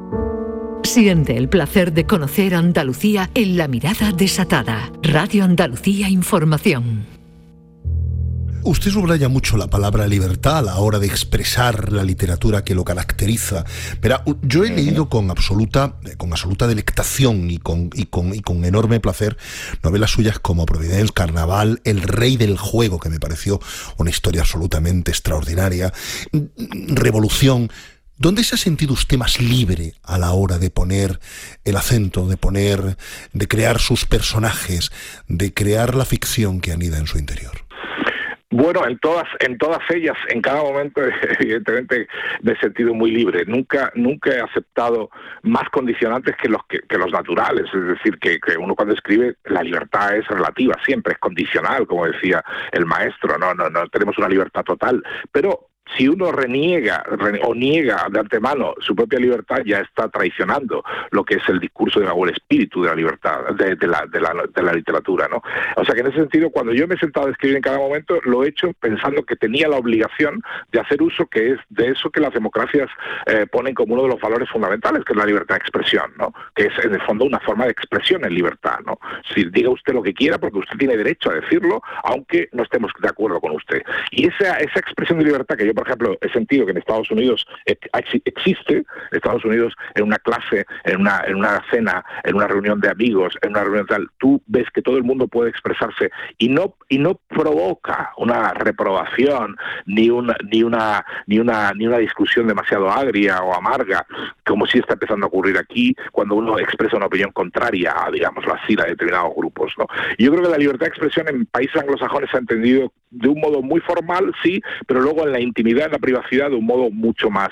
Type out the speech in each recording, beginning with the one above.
Siente el placer de conocer Andalucía en La Mirada Desatada. Radio Andalucía Información. Usted subraya mucho la palabra libertad a la hora de expresar la literatura que lo caracteriza. Pero yo he leído con absoluta delectación y con enorme placer novelas suyas como Providence, Carnaval, El Rey del Juego, que me pareció una historia absolutamente extraordinaria, Revolución. ¿Dónde se ha sentido usted más libre a la hora de poner el acento, de crear sus personajes, de crear la ficción que anida en su interior? Bueno, en todas ellas, en cada momento, evidentemente, me he sentido muy libre. Nunca he aceptado más condicionantes que los naturales. Es decir, que uno cuando escribe, la libertad es relativa, siempre es condicional, como decía el maestro. No tenemos una libertad total. Pero si uno niega de antemano su propia libertad, ya está traicionando lo que es el discurso o el espíritu de la libertad, de la literatura, ¿no? O sea que en ese sentido, cuando yo me he sentado a escribir en cada momento, lo he hecho pensando que tenía la obligación de hacer uso que es de eso que las democracias ponen como uno de los valores fundamentales, que es la libertad de expresión, ¿no? Que es en el fondo una forma de expresión en libertad, ¿no? Si diga usted lo que quiera, porque usted tiene derecho a decirlo, aunque no estemos de acuerdo con usted. Y esa expresión de libertad que yo, por ejemplo, he sentido que en Estados Unidos existe. Estados Unidos, en una clase, en una cena, en una reunión de amigos, en una reunión tal, tú ves que todo el mundo puede expresarse y no provoca una reprobación ni una discusión demasiado agria o amarga, como sí está empezando a ocurrir aquí cuando uno expresa una opinión contraria a, digámoslo así, a determinados grupos, ¿no? Y yo creo que la libertad de expresión en países anglosajones se ha entendido de un modo muy formal, sí, pero luego en la intimidad, en la privacidad, de un modo mucho más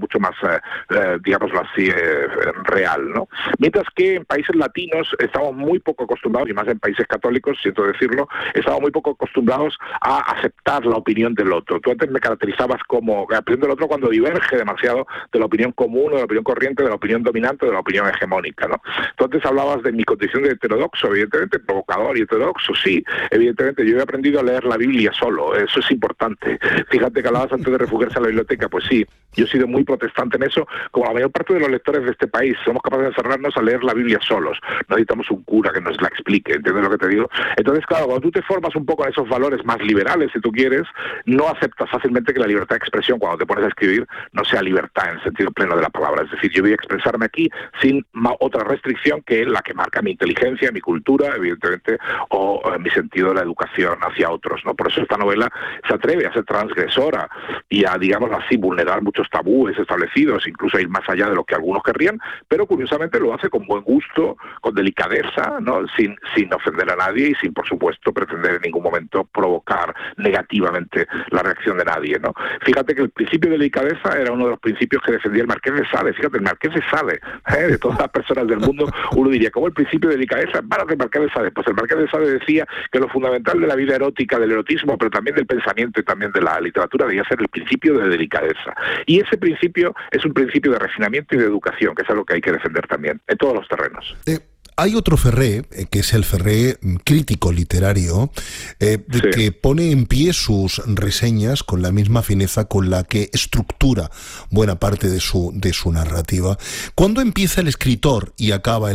digámoslo así, real, ¿no? Mientras que en países latinos estamos muy poco acostumbrados, y más en países católicos, siento decirlo, estamos muy poco acostumbrados a aceptar la opinión del otro. Tú antes me caracterizabas como la opinión del otro cuando diverge demasiado de la opinión común, de la opinión corriente, de la opinión dominante, de la opinión hegemónica, ¿no? Tú antes hablabas de mi condición de heterodoxo, evidentemente, provocador y heterodoxo, sí, evidentemente. Yo he aprendido a leer la Biblia solo, eso es importante. Fíjate que hablabas antes de refugiarse a la biblioteca, pues sí, yo he sido muy protestante en eso, como la mayor parte de los lectores de este país. Somos capaces de encerrarnos a leer la Biblia solos, no necesitamos un cura que nos la explique, ¿entiendes lo que te digo? Entonces, claro, cuando tú te formas un poco en esos valores más liberales, si tú quieres, no aceptas fácilmente que la libertad de expresión, cuando te pones a escribir, no sea libertad en el sentido pleno de la palabra. Es decir, yo voy a expresarme aquí sin otra restricción que la que marca mi inteligencia, mi cultura, evidentemente, o mi sentido de la educación hacia otros, ¿no? Por eso esta novela se atreve a ser transgresora y a, digamos así, vulnerar muchos tabúes establecidos, incluso a ir más allá de lo que algunos querrían, pero curiosamente lo hace con buen gusto, con delicadeza, ¿no? Sin ofender a nadie y sin, por supuesto, pretender en ningún momento provocar negativamente la reacción de nadie, ¿no? Fíjate que el principio de delicadeza era uno de los principios que defendía el Marqués de Sade. Fíjate, el Marqués de Sade, de todas las personas del mundo, uno diría, ¿cómo el principio de delicadeza? Párate, el Marqués de Sade. Pues el Marqués de Sade decía que lo fundamental de la vida erótica, del erotismo, pero también del pensamiento y también de la literatura, debía ser el principio de delicadeza. Y ese principio es un principio de refinamiento y de educación, que es algo que hay que defender también, en todos los terrenos. Hay otro Ferré, que es el Ferré crítico literario, sí, que pone en pie sus reseñas con la misma fineza con la que estructura buena parte de su narrativa. ¿Cuándo empieza el escritor y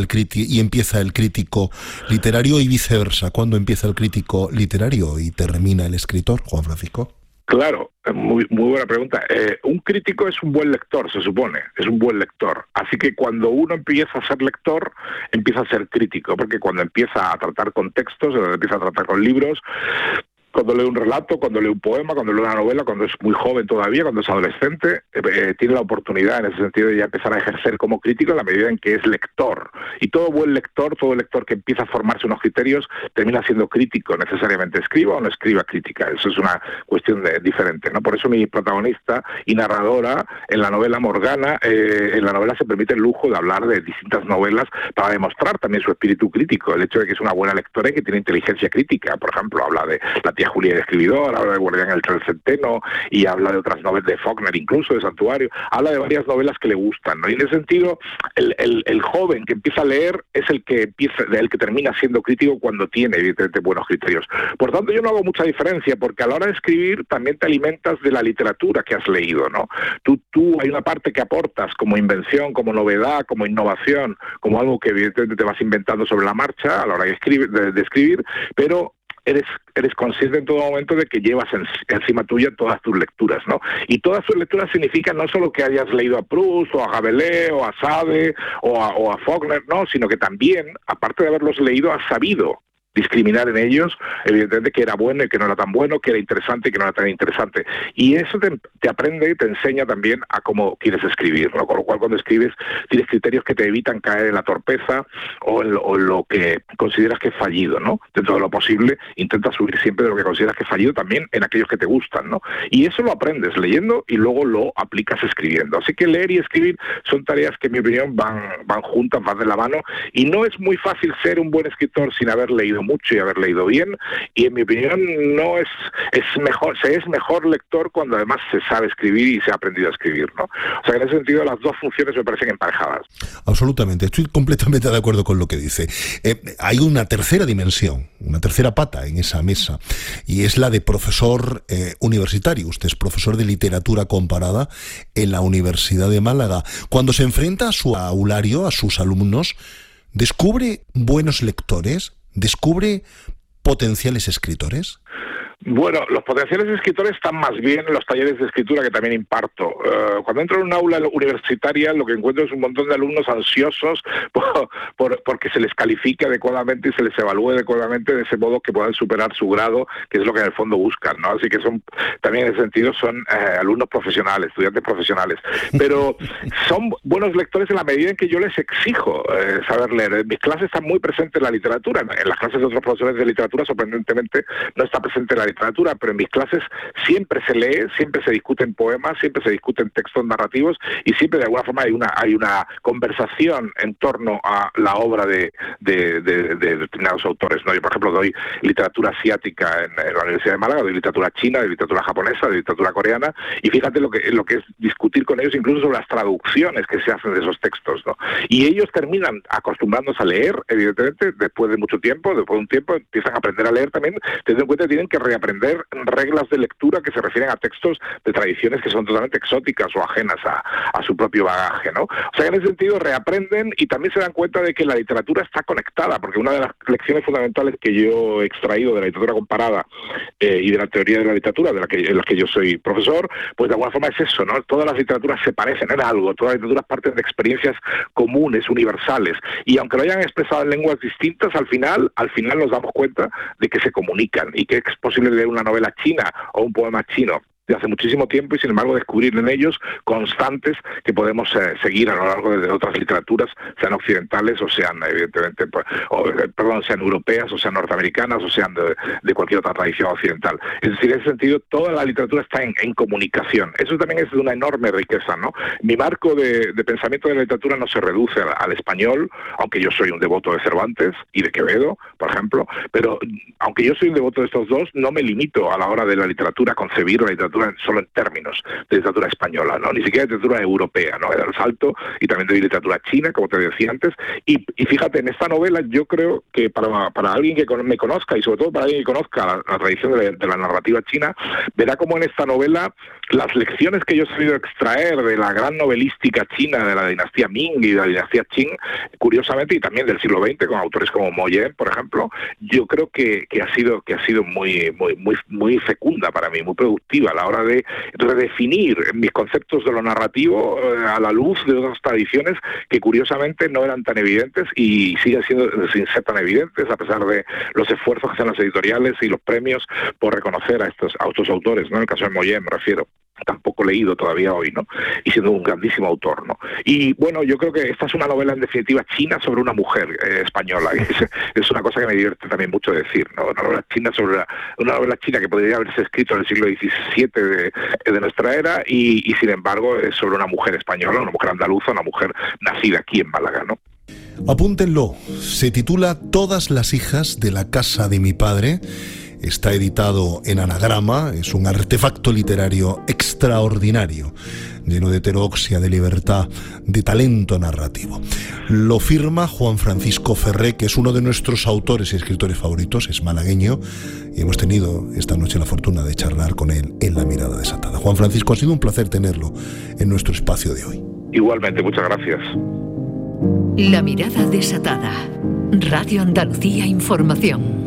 empieza el crítico literario y viceversa? ¿Cuándo empieza el crítico literario y termina el escritor, Juan Francisco? Claro, muy buena pregunta. Un crítico es un buen lector, se supone, es un buen lector. Así que cuando uno empieza a ser lector, empieza a ser crítico, porque cuando empieza a tratar con textos, cuando empieza a tratar con libros, cuando lee un relato, cuando lee un poema, cuando lee una novela, cuando es muy joven todavía, cuando es adolescente, tiene la oportunidad en ese sentido de ya empezar a ejercer como crítico en la medida en que es lector. Y todo buen lector, todo lector que empieza a formarse unos criterios, termina siendo crítico, necesariamente escriba o no escriba crítica. Eso es una cuestión diferente, ¿no? Por eso mi protagonista y narradora en la novela Morgana, en la novela se permite el lujo de hablar de distintas novelas para demostrar también su espíritu crítico, el hecho de que es una buena lectora y que tiene inteligencia crítica. Por ejemplo, habla de La Tía Julia y el escribidor, habla de Guardián el Centeno, y habla de otras novelas de Faulkner, incluso de Santuario, habla de varias novelas que le gustan, ¿no? Y en ese sentido, el joven que empieza a leer es el que termina siendo crítico cuando tiene, evidentemente, buenos criterios. Por tanto, yo no hago mucha diferencia, porque a la hora de escribir también te alimentas de la literatura que has leído, ¿no? Tú hay una parte que aportas como invención, como novedad, como innovación, como algo que evidentemente te vas inventando sobre la marcha a la hora de escribir, pero eres consciente en todo momento de que llevas encima tuya todas tus lecturas, ¿no? Y todas tus lecturas significan no solo que hayas leído a Proust, o a Rabelais, o a Sade, o a Faulkner, no, sino que también, aparte de haberlos leído, has sabido discriminar en ellos, evidentemente, que era bueno y que no era tan bueno, que era interesante y que no era tan interesante. Y eso te aprende y te enseña también a cómo quieres escribir, ¿no? Con lo cual, cuando escribes, tienes criterios que te evitan caer en la torpeza o en lo que consideras que es fallido, ¿no? Dentro de lo posible, intentas subir siempre de lo que consideras que es fallido también en aquellos que te gustan, ¿no? Y eso lo aprendes leyendo y luego lo aplicas escribiendo. Así que leer y escribir son tareas que, en mi opinión, van juntas, van de la mano, y no es muy fácil ser un buen escritor sin haber leído mucho y haber leído bien, y en mi opinión se es mejor lector cuando además se sabe escribir y se ha aprendido a escribir, ¿no? O sea, en ese sentido las dos funciones me parecen emparejadas. Absolutamente, estoy completamente de acuerdo con lo que dice. Hay una tercera dimensión, una tercera pata en esa mesa, y es la de profesor universitario. Usted es profesor de literatura comparada en la Universidad de Málaga. Cuando se enfrenta a su aulario, a sus alumnos, ¿descubre buenos lectores? ¿Descubre potenciales escritores? Bueno, los potenciales escritores están más bien en los talleres de escritura que también imparto. Cuando entro en un aula universitaria, lo que encuentro es un montón de alumnos ansiosos porque se les califique adecuadamente y se les evalúe adecuadamente, de ese modo que puedan superar su grado, que es lo que en el fondo buscan, ¿no? Así que también en ese sentido son alumnos profesionales, estudiantes profesionales. Pero son buenos lectores en la medida en que yo les exijo saber leer. En mis clases está muy presente la literatura. En las clases de otros profesores de literatura, sorprendentemente, no está presente la literatura, pero en mis clases siempre se lee, siempre se discuten poemas, siempre se discuten textos narrativos, y siempre de alguna forma hay una conversación en torno a la obra de determinados autores, ¿no? Yo, por ejemplo, doy literatura asiática en la Universidad de Málaga, doy literatura china, de literatura japonesa, de literatura coreana, y fíjate lo que es discutir con ellos incluso sobre las traducciones que se hacen de esos textos, ¿no? Y ellos terminan acostumbrándose a leer, evidentemente, después de mucho tiempo, después de un tiempo empiezan a aprender a leer también, teniendo en cuenta que tienen que reaprender reglas de lectura que se refieren a textos de tradiciones que son totalmente exóticas o ajenas a su propio bagaje, ¿no? O sea, en ese sentido reaprenden y también se dan cuenta de que la literatura está conectada, porque una de las lecciones fundamentales que yo he extraído de la literatura comparada y de la teoría de la literatura, en la que yo soy profesor, pues de alguna forma es eso, ¿no? Todas las literaturas se parecen en algo, todas las literaturas parten de experiencias comunes, universales, y aunque lo hayan expresado en lenguas distintas, al final nos damos cuenta de que se comunican y que es posible leer una novela china o un poema chino de hace muchísimo tiempo y sin embargo descubrir en ellos constantes que podemos seguir a lo largo de otras literaturas, sean occidentales o sean evidentemente sean europeas o sean norteamericanas o sean de cualquier otra tradición occidental. Es decir, en ese sentido toda la literatura está en comunicación. Eso también es de una enorme riqueza, ¿no? Mi marco de pensamiento de la literatura no se reduce al español, aunque yo soy un devoto de Cervantes y de Quevedo, por ejemplo, pero aunque yo soy un devoto de estos dos, no me limito a la hora de la literatura a concebir la literatura solo en términos de literatura española, ¿no? Ni siquiera de literatura europea, ¿no? Era el salto, y también de literatura china, como te decía antes, y fíjate, en esta novela yo creo que para alguien que me conozca, y sobre todo para alguien que conozca la tradición de la narrativa china, verá como en esta novela las lecciones que yo he sabido extraer de la gran novelística china, de la dinastía Ming y de la dinastía Qing, curiosamente, y también del siglo XX, con autores como Mo Yan, por ejemplo, yo creo que ha sido muy fecunda para mí, muy productiva a la hora de redefinir mis conceptos de lo narrativo a la luz de otras tradiciones que curiosamente no eran tan evidentes y siguen siendo sin ser tan evidentes, a pesar de los esfuerzos que hacen las editoriales y los premios por reconocer a estos autores, ¿no? En el caso de Mo Yan me refiero. Tampoco leído todavía hoy, ¿no? Y siendo un grandísimo autor, ¿no? Y bueno, yo creo que esta es una novela en definitiva china sobre una mujer española. Es una cosa que me divierte también mucho decir, ¿no? Una novela china que podría haberse escrito en el siglo XVII de nuestra era y sin embargo es sobre una mujer española, una mujer andaluza, una mujer nacida aquí en Málaga, ¿no? Apúntenlo, se titula Todas las hijas de la casa de mi padre. está editado en anagrama, es un artefacto literario extraordinario, lleno de heterodoxia, de libertad, de talento narrativo. Lo firma Juan Francisco Ferré, que es uno de nuestros autores y escritores favoritos, es malagueño, y hemos tenido esta noche la fortuna de charlar con él en La Mirada Desatada. Juan Francisco, ha sido un placer tenerlo en nuestro espacio de hoy. Igualmente, muchas gracias. La Mirada Desatada. Radio Andalucía Información.